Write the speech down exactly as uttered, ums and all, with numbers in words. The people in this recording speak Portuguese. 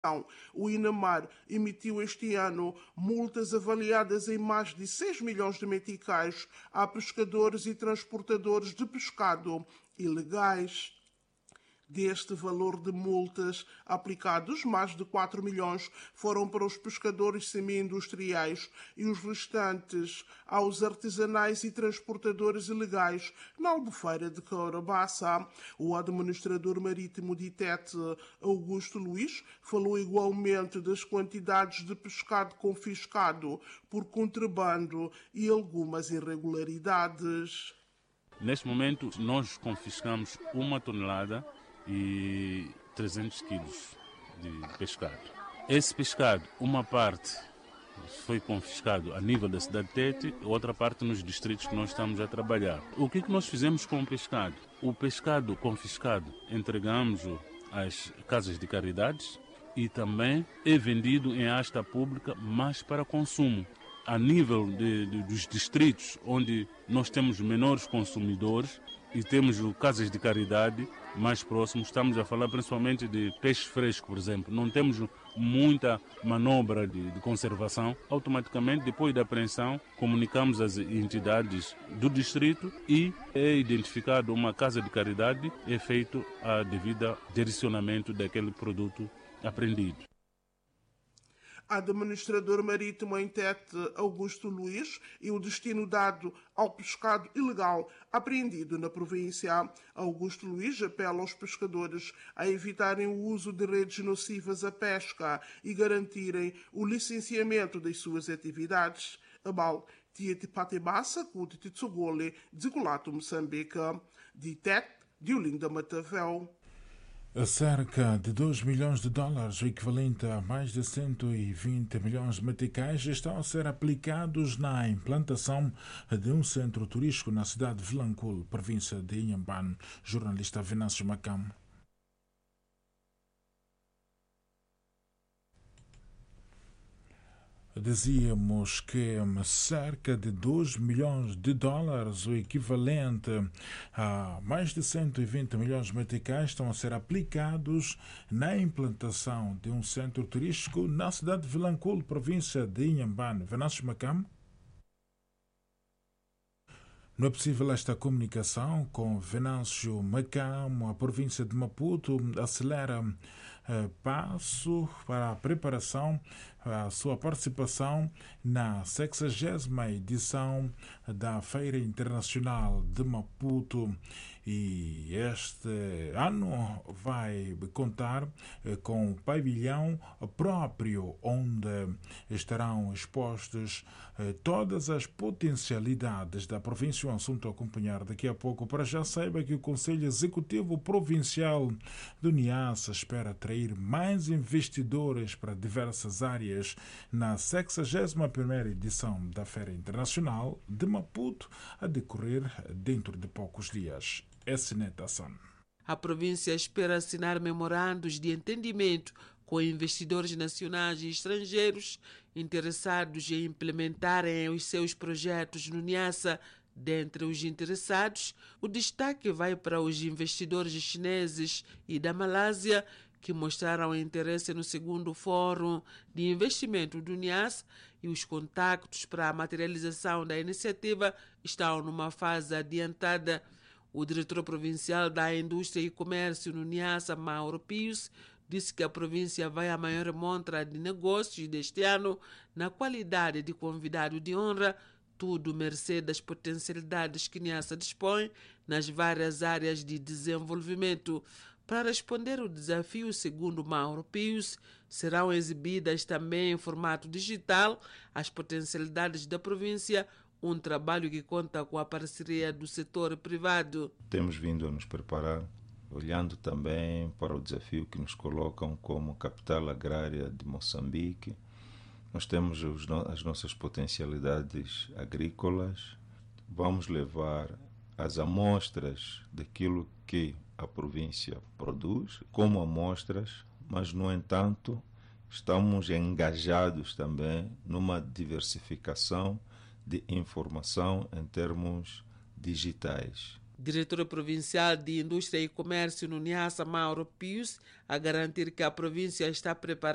O INAMAR emitiu este ano multas avaliadas em mais de seis milhões de meticais a pescadores e transportadores de pescado ilegais. Deste valor de multas aplicados, mais de quatro milhões foram para os pescadores semi-industriais e os restantes aos artesanais e transportadores ilegais na Albufeira de Courabaça. O administrador marítimo de Itete, Augusto Luís, falou igualmente das quantidades de pescado confiscado por contrabando e algumas irregularidades. Neste momento, nós confiscamos uma tonelada e trezentos quilos de pescado. Esse pescado, uma parte foi confiscado a nível da cidade de Tete, outra parte nos distritos que nós estamos a trabalhar. O que, que nós fizemos com o pescado? O pescado confiscado entregamos-o às casas de caridades e também é vendido em asta pública, mas para consumo. A nível de, de, dos distritos onde nós temos menores consumidores e temos casas de caridade mais próximos, estamos a falar principalmente de peixe fresco, por exemplo. Não temos muita manobra de, de conservação. Automaticamente, depois da apreensão, comunicamos às entidades do distrito e é identificado uma casa de caridade e é feito a devida direcionamento daquele produto apreendido. Administrador marítimo em Tete, Augusto Luís, e o destino dado ao pescado ilegal apreendido na província. Augusto Luís apela aos pescadores a evitarem o uso de redes nocivas à pesca e garantirem o licenciamento das suas atividades. Abal, Tiete Patebassa, Cuti Titsugole, Dzigulato, Moçambique, de Tete, de Olinda Matavel. Cerca de dois milhões de dólares, o equivalente a mais de cento e vinte milhões de meticais, estão a ser aplicados na implantação de um centro turístico na cidade de Vilanculo, província de Inhambane. Jornalista Venâncio Macam. Dizíamos que cerca de dois milhões de dólares, o equivalente a mais de cento e vinte milhões de meticais, estão a ser aplicados na implantação de um centro turístico na cidade de Vilanculo, província de Inhambane. Venâncio Macam. Não é possível esta comunicação com Venâncio Macam. A província de Maputo acelera eh, passo para a preparação, a sua participação na sexagésima edição da Feira Internacional de Maputo. E este ano vai contar eh, com um pavilhão próprio, onde estarão expostas eh, todas as potencialidades da província. Um assunto a acompanhar daqui a pouco. Para já saiba que o Conselho Executivo Provincial do Niassa espera atrair mais investidores para diversas áreas na sexagésima primeira edição da Feira Internacional de Maputo, a decorrer dentro de poucos dias. A província espera assinar memorandos de entendimento com investidores nacionais e estrangeiros interessados em implementarem os seus projetos no Niassa. Dentre os interessados, o destaque vai para os investidores chineses e da Malásia, que mostraram interesse no segundo Fórum de Investimento do Niassa, e os contactos para a materialização da iniciativa estão numa fase adiantada. O diretor provincial da Indústria e Comércio no Niassa, Mauro Pius, disse que a província vai à maior montra de negócios deste ano na qualidade de convidado de honra, tudo mercê das potencialidades que Niassa dispõe nas várias áreas de desenvolvimento. Para responder ao desafio, segundo Mauro Pius, serão exibidas também em formato digital as potencialidades da província, um trabalho que conta com a parceria do setor privado. Temos vindo a nos preparar, olhando também para o desafio que nos colocam como capital agrária de Moçambique. Nós temos os no- as nossas potencialidades agrícolas. Vamos levar as amostras daquilo que a província produz como amostras, mas, no entanto, estamos engajados também numa diversificação de informação em termos digitais. Diretor provincial de Indústria e Comércio no Niassa, Mauro Pius, a garantir que a província está preparada